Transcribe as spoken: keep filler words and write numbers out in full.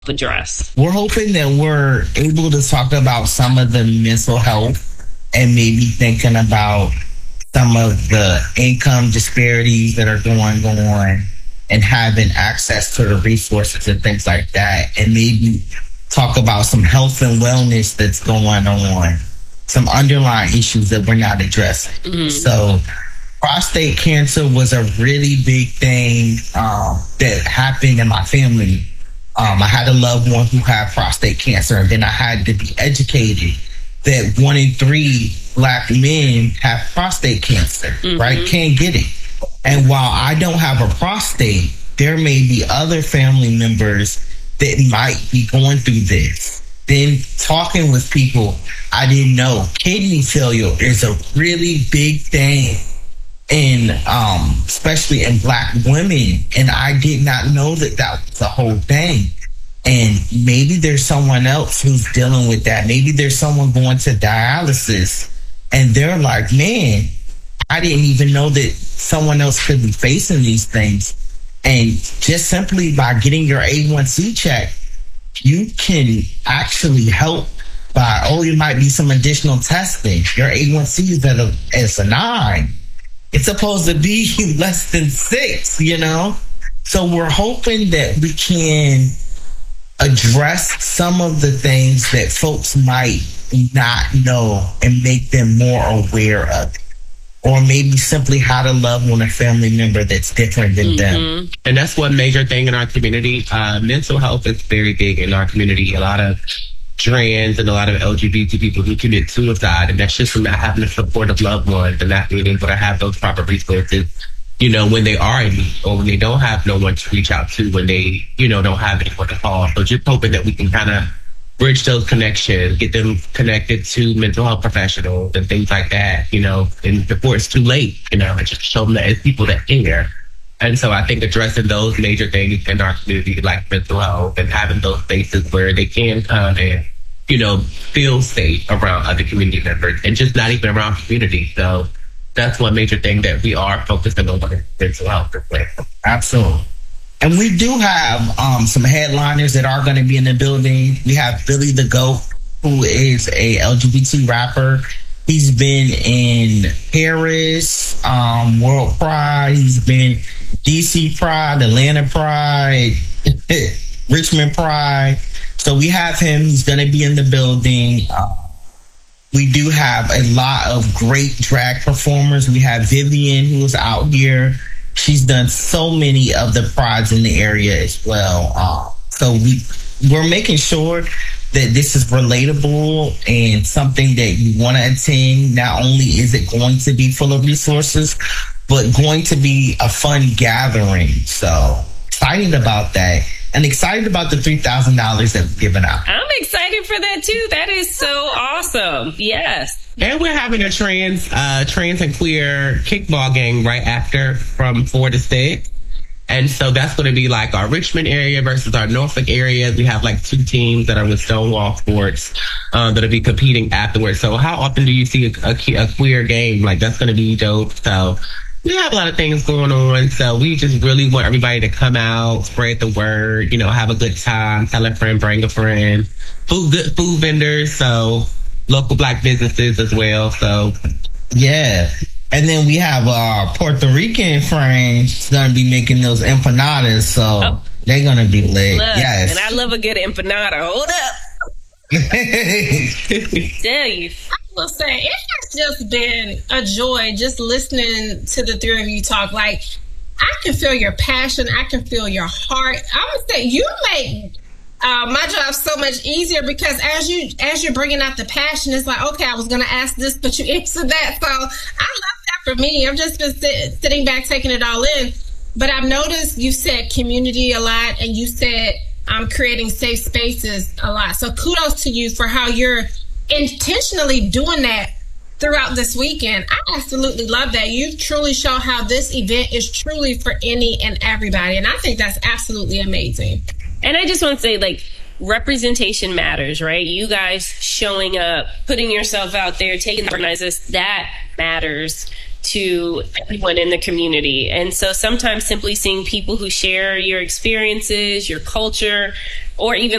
address? We're hoping that we're able to talk about some of the mental health and maybe thinking about some of the income disparities that are going on and having access to the resources and things like that. And maybe talk about some health and wellness that's going on, some underlying issues that we're not addressing. Mm-hmm. So prostate cancer was a really big thing um, that happened in my family. Um, I had a loved one who had prostate cancer, and then I had to be educated that one in three Black men have prostate cancer, mm-hmm. right? Can't get it. And while I don't have a prostate, there may be other family members that might be going through this. Then talking with people I didn't know, kidney failure is a really big thing, in um, especially in Black women. And I did not know that that was the whole thing. And maybe there's someone else who's dealing with that. Maybe there's someone going to dialysis and they're like, man, I didn't even know that someone else could be facing these things. And just simply by getting your A one C checked, you can actually help by, oh, it might be some additional testing. Your A one C is at a, is a nine. It's supposed to be less than six, you know? So we're hoping that we can address some of the things that folks might not know and make them more aware of it. Or maybe simply how to love on a family member that's different than mm-hmm. them. And that's one major thing in our community. Uh, mental health is very big in our community. A lot of trans and a lot of L G B T people who commit suicide, and that's just from not having the support of loved ones and not being able to have those proper resources, you know, when they are in need or when they don't have no one to reach out to, when they, you know, don't have anyone to call. So just hoping that we can kind of bridge those connections, get them connected to mental health professionals and things like that, you know, and before it's too late, you know, and just show them that it's people that care. And so I think addressing those major things in our community, like mental health, and having those spaces where they can come and, you know, feel safe around other community members and just not even around community. So that's one major thing that we are focusing on mental health. Absolutely. And we do have um, some headliners that are going to be in the building. We have Billy the Goat, who is a L G B T rapper. He's been in Paris, um, World Pride. He's been D C Pride, Atlanta Pride, Richmond Pride. So we have him. He's going to be in the building. Uh, we do have a lot of great drag performers. We have Vivian, who is out here. She's done so many of the prides in the area as well. Uh, so we, we're making sure that this is relatable and something that you want to attend. Not only is it going to be full of resources, but going to be a fun gathering. So excited about that. And excited about the three thousand dollars that we're giving out. I'm excited for that too. That is so awesome. Yes. And we're having a trans, uh, trans and queer kickball game right after from four to six. And so that's going to be like our Richmond area versus our Norfolk area. We have like two teams that are with Stonewall Sports uh, that'll be competing afterwards. So how often do you see a, a, a queer game? Like, that's going to be dope. So we have a lot of things going on. So we just really want everybody to come out, spread the word, you know, have a good time, tell a friend, bring a friend, food, good food vendors. So local Black businesses as well. So yeah. And then we have our Puerto Rican friends going to be making those empanadas. So oh. they're going to be lit. Look, yes. And I love a good empanada. Hold up. Tell you. I will say, it has just been a joy just listening to the three of you talk. Like, I can feel your passion. I can feel your heart. I would say you make uh, my job so much easier because as you as you're bringing out the passion, it's like, okay, I was going to ask this, but you answered that. So I love that for me. I've just been sit, sitting back, taking it all in. But I've noticed you said community a lot, and you said I'm um, creating safe spaces a lot. So kudos to you for how you're intentionally doing that throughout this weekend. I absolutely love that. You truly show how this event is truly for any and everybody. And I think that's absolutely amazing. And I just want to say, like, representation matters, right? You guys showing up, putting yourself out there, taking the organizers, that matters. to everyone in the community. And so sometimes simply seeing people who share your experiences, your culture, or even